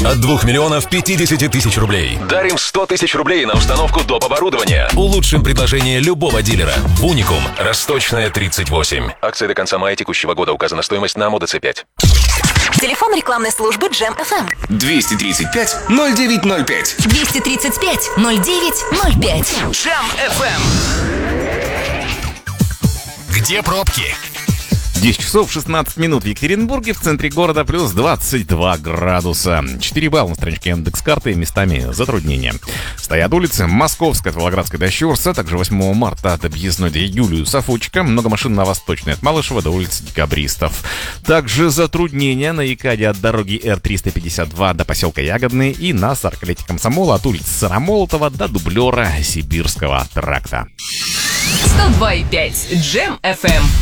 От 2 миллионов 50 тысяч рублей. Дарим 100 тысяч рублей на установку доп. Оборудования. Улучшим предложение любого дилера. Уникум. Росточная, 38. Акция до конца мая текущего года. Указана стоимость на МОДЦ-5. Телефон рекламной службы Джем FM. 235-0905. 235-0905. Джем FM. Где пробки? 10 часов 16 минут в Екатеринбурге, в центре города плюс 22 градуса. 4 балла на страничке Яндекс.Карты, местами затруднения. Стоят улицы Московская от Волгоградской до Щурса, также 8 марта от объездной до Юлию Сафочка. Много машин на Восточной от Малышева до улицы Декабристов. Также затруднения на Якаде от дороги Р-352 до поселка Ягодный и на 40-летие Комсомола от улицы Сыромолотова до дублера Сибирского тракта. 102,5 Джем FM.